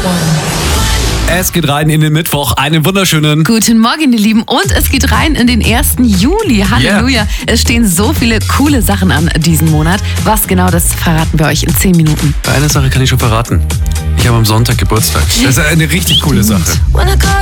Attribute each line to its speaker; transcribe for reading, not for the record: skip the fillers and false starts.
Speaker 1: Es geht rein in den Mittwoch. Einen wunderschönen.
Speaker 2: Guten Morgen, ihr Lieben. Und es geht rein in den 1. Juli. Halleluja. Es stehen so viele coole Sachen an diesen Monat. Was genau, das verraten wir euch in 10 Minuten.
Speaker 1: Eine Sache kann ich schon verraten. Ich habe am Sonntag Geburtstag. Das ist eine richtig coole Sache.